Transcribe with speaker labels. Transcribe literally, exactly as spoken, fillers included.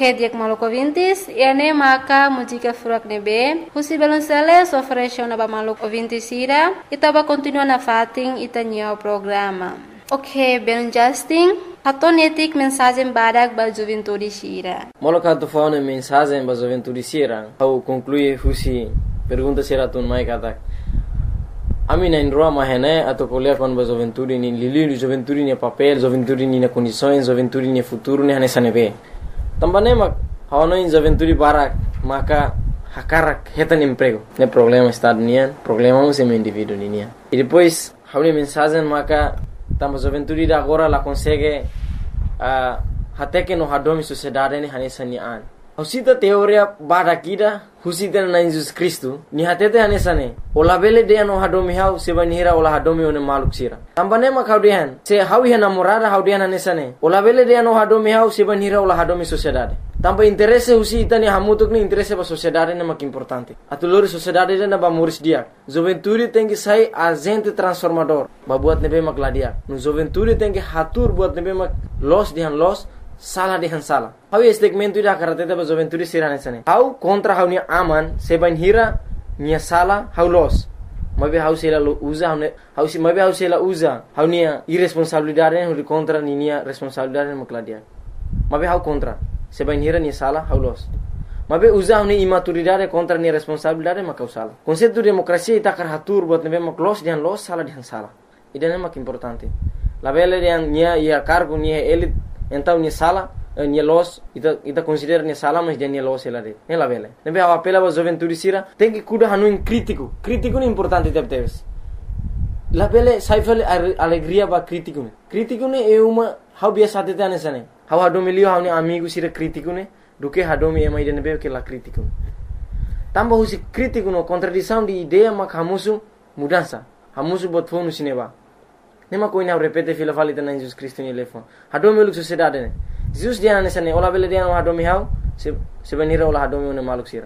Speaker 1: Ok, diak maluk ovintis, iane maka mujika furak nebe, husi balonsele sofresho na ba maluk ovintis ira, itaba continua na fating itanya programa. Ok, ben Justin, haton etik mensagem badak ba juventude sira.
Speaker 2: Maluk hatu faune mensagem ba juventude sira, hau conclui husi pergunta sira tun mai katak. Ami na indroa mahene atau kuliah kon ba juventude ni lili juventude ni papel, juventude ni na condições, juventude ni futuro ni hanesa nebe. Tambane mak hawana in juventude barak maka hakarak hetan emprego. Ne problema estado nian, problema um sem indivíduo nian. E depois hauni mensagem maka tamba juventude da agora la consegue uh, até que no hadomi sociedade ni hanesa ni an. Husita teoria barakida husita na Jesus Cristo ni hatete hanesa ne. Ola bele de no hadomi hau seba nihira ola hadomi one maluk sira. Tambane mak haudian se hawi hana morada haudian hanesa ne. Ola bele de no hadomi hau seba nihira ola hadomi sociedade. Tamba interesse husita ni hamutuk ni interesse ba sociedade ne mak importante. Atulori sociedade na ba muris dia. Juventude tem que sair agente transformador. Ba buat nebe mak ladia. No juventude tem que hatur buat nebe mak los dihan los salah dihan salah. Hau segmento ida karate ba juventude sirane sane. Hau contra hau ni aman seban hira ni salah hau los. Mabe hau sela usa hau hau si mabe hau sela usa hau ni irresponsabilidade hau contra ni ni responsabilidade mak ladia. Mabe hau contra seban hira ni salah hau los. Mabe usa hau ni imaturidade contra ni responsabilidade mak salah. Konsep demokrasi ita kar hatur buat nebe mak los dihan los salah dihan salah. Ida mak importante. La bele dihan nia ia cargo ni elit então ni sala ni los ita ita considera ni sala mas dia ni los ela de ela vele nebe a apela ba juventude sira tem que cuidar hanu in crítico crítico ni importante tep teves la vele saifale alegria ba crítico ne crítico ne é uma hau biasa tete anesane hau hado milio hau ni amigo sira crítico ne do que hado mi ema ide nebe que la crítico tamba husi crítico no contradição de ideia mak hamusu mudança hamusu bot fonu sineba nema koina repete fila falita na Jesus Cristo ni lefo hado mi luk sociedade ne Jesus dia na nesane ola bele dia no hado mi hau se se benira ola hado mi ne maluk sira